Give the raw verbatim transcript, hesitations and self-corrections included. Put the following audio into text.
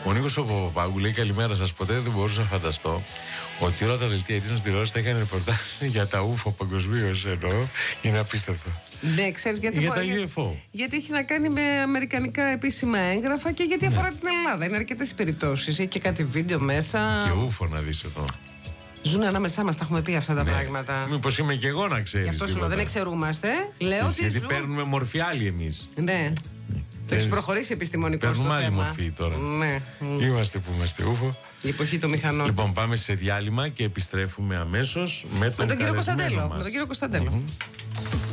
Ο Νίκος ο Παπάγου λέει καλημέρα σας. Ποτέ δεν μπορούσα να φανταστώ ότι όλα τα δελτία έτοιμων τηλεόραση θα έκανε ρεπορτάζ για τα ούφο παγκοσμίως, εννοώ. Είναι απίστευτο. Ναι, ξέρεις γιατί. Για τα γιου εφ ο. Γιατί έχει να κάνει με αμερικανικά επίσημα έγγραφα και γιατί αφορά την Ελλάδα. Είναι αρκετές οι περιπτώσεις. Έχει και κάτι βίντεο μέσα. Και ούφο να δεις εδώ. Ζουν ανάμεσά μας, τα έχουμε πει αυτά τα ναι. πράγματα. Μήπως είμαι και εγώ να ξέρεις. Γι' αυτό σου λέω, δεν εξαιρούμαστε. Λέω ότι γιατί ζουν... παίρνουμε μορφή άλλη εμείς. Ναι. Το έχει προχωρήσει επιστημονικό στο θέμα. Παίρνουμε άλλη μορφή τώρα. Ναι. Είμαστε που είμαστε ούφο. Η εποχή των μηχανών. Λοιπόν, πάμε σε διάλειμμα και επιστρέφουμε αμέσως με τον, με τον κύριο Κωνσταντέλο. Μας. Με τον κύριο Κωνσταντέλο. Mm-hmm.